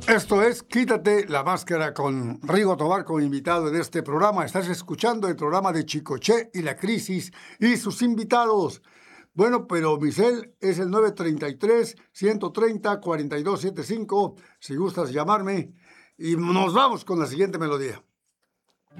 Esto es Quítate la Máscara con Rigo Tobar como invitado en este programa. Estás escuchando el programa de Chicoché y la Crisis y sus invitados. Bueno, pero mi cel es el 933-130-4275, si gustas llamarme. Y nos vamos con la siguiente melodía.